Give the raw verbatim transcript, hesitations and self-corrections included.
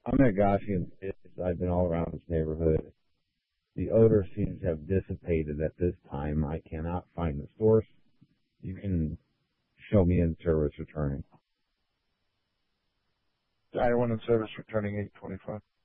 I'm at Goshen. I've been all around this neighborhood. The odor seems to have dissipated at this time. I cannot find the source. You can show me in service returning. I one in service returning eight twenty-five.